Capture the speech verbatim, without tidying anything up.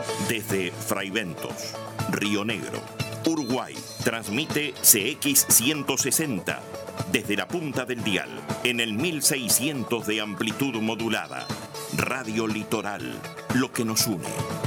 Desde Fraiventos, Río Negro, Uruguay, transmite C X ciento sesenta. Desde la punta del dial, en el mil seiscientos de amplitud modulada. Radio Litoral, lo que nos une.